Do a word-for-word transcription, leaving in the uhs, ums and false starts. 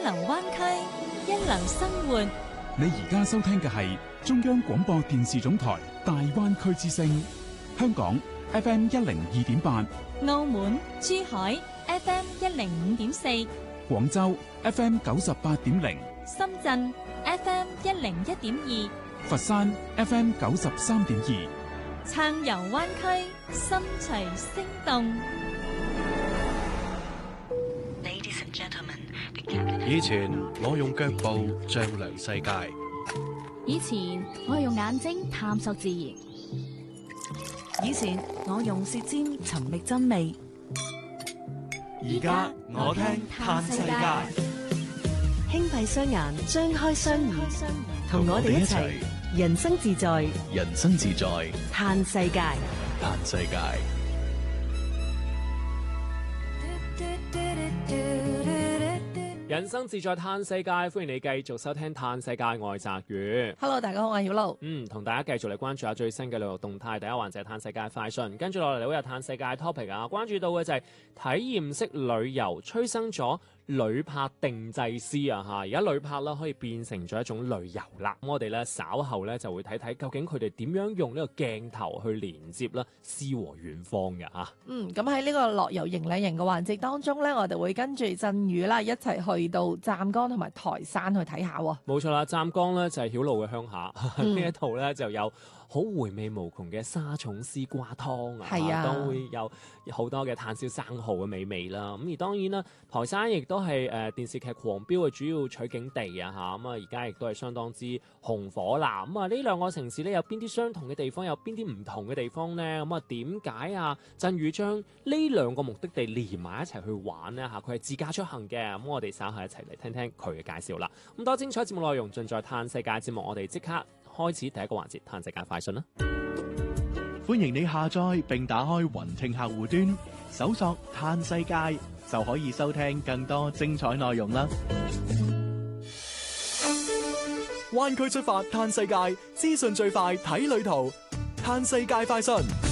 流灣區，一流生活。 你而家收聽嘅係中央廣播電視總台大灣區之聲，香港 F M 一零二點八， 澳門、珠海 F M 一零五點四， 廣州 F M 九十八點零， 深圳 F M 一零一點二， 佛山 F M 九十三點二， 暢遊灣區，心隨聲動。 以前我用腳步丈量世界， 以前我用眼睛探索自然， 以前我用舌尖尋覓真味， 而家我聽嘆世界。 輕閉雙眼，張開雙耳，同我哋一齊人生自在， 人生自在嘆世界， 嘆世界。 人生自在嘆世界，歡迎你繼續收聽嘆世界，我係澤宇。 Hello， 大家好，我係曉露。 嗯，同大家繼續嚟關注下最新嘅旅遊動態。第一環就係嘆世界快訊，跟住落嚟你會有嘆世界 topic 啊。關注到嘅就係體驗式旅遊催生咗旅拍定製師啊嚇，而家旅拍啦可以變成咗一種旅遊啦。咁我哋咧稍後咧就會睇睇究竟佢哋點樣用呢個鏡頭去連接啦詩和遠方嘅嚇。 嗯，咁喺呢個樂遊迎禮人嘅環節當中咧，我哋會跟住振宇啦一齊去到湛江同埋台山去睇下喎。 冇錯啦，湛江咧就係曉露嘅鄉下， 嗯、 呢一度咧就有好回味無窮嘅沙蟲絲瓜湯啊， 係啊， 都會有好多嘅炭燒生蠔嘅美味啦。咁而當然啦，台山亦都係誒電視劇狂飆嘅主要取景地啊嚇。咁啊而家亦都係相當之紅火啦。咁啊呢兩個城市咧有邊啲相同嘅地方，有邊啲唔同嘅地方呢？咁啊點解啊振宇將呢兩個目的地連埋一齊去玩呢？嚇？佢係自駕出行嘅。咁我哋稍後一齊嚟聽聽佢嘅介紹啦。咁多精彩節目內容盡在嘆世界節目，我哋即刻開始第一個環節，嘆世界快訊啦！ 歡迎你下載並打開雲聽客戶端，搜索嘆世界就可以收聽更多精彩內容啦！灣區出發嘆世界，資訊最快睇旅途，嘆世界快訊。